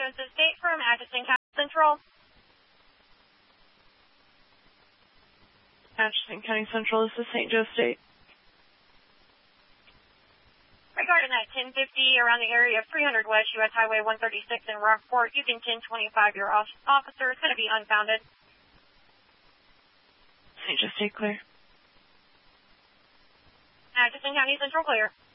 This is Kate from Atchison County Central. Atchison County Central, this is St. Joe State. Regarding that 1050 around the area of 300 West U.S. Highway 136 in Rockport, you can 1025 your officer. It's going to be unfounded. St. Joe State clear. Atchison County Central clear.